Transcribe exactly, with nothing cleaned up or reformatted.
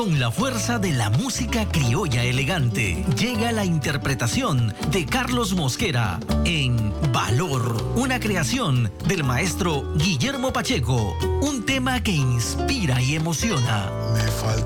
Con la fuerza de la música criolla elegante, llega la interpretación de Carlos Mosquera en Valor, una creación del maestro Guillermo Pacheco, un tema que inspira y emociona. Me falta